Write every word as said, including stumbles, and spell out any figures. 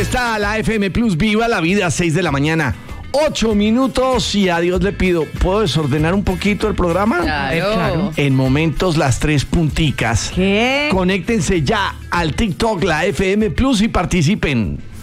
está la F M Plus Viva la Vida, seis de la mañana. Ocho minutos y a Dios le pido, ¿puedo desordenar un poquito el programa? Claro. claro. En momentos las tres punticas. ¿Qué? Conéctense ya al TikTok, la F M Plus y participen.